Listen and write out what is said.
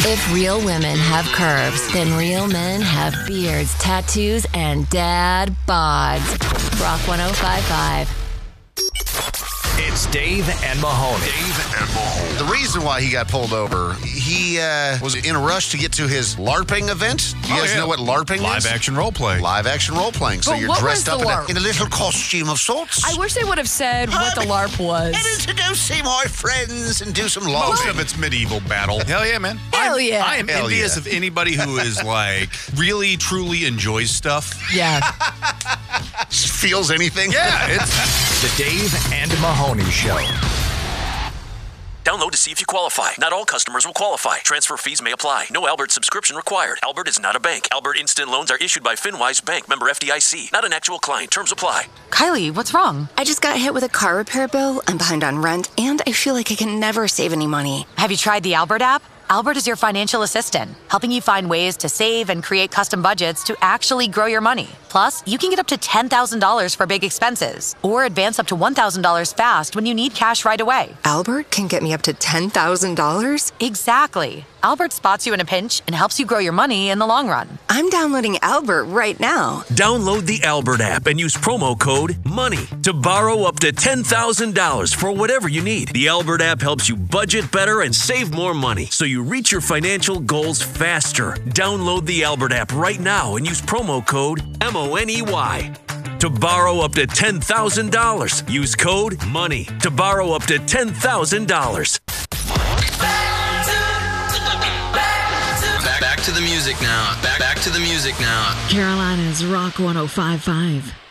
If real women have curves, then real men have beards, tattoos, and dad bods. Rock 105.5. It's Dave and Mahoney. The reason why he got pulled over, he was in a rush to get to his LARPing event. You guys know what LARPing is? Live action role play. Live action role playing. So But you're what dressed was up the LARP? in a little costume of sorts. I wish they would have said what the LARP was. Headed to go see my friends and do some Most LARPing. of it's medieval battle. Hell yeah, man. Hell yeah. I am Hell envious yeah. of anybody who is like really, truly enjoys stuff. Yeah. Feels anything? Yeah, it's The Dave and Mahoney Show. Download to see if you qualify. Not all customers will qualify. Transfer fees may apply. No Albert subscription required. Albert is not a bank. Albert Instant Loans are issued by FinWise Bank, member FDIC. Not an actual client. Terms apply. Kylie, what's wrong? I just got hit with a car repair bill, I'm behind on rent, and I feel like I can never save any money. Have you tried the Albert app? Albert is your financial assistant, helping you find ways to save and create custom budgets to actually grow your money. Plus, you can get up to $10,000 for big expenses, or advance up to $1,000 fast when you need cash right away. Albert can get me up to $10,000? Exactly. Albert spots you in a pinch and helps you grow your money in the long run. I'm downloading Albert right now. Download the Albert app and use promo code MONEY to borrow up to $10,000 for whatever you need. The Albert app helps you budget better and save more money so you reach your financial goals faster. Download the Albert app right now and use promo code MONEY to borrow up to $10,000. Use code MONEY to borrow up to $10,000. Back to the music now. Back to the music now. Carolina's Rock 105.5.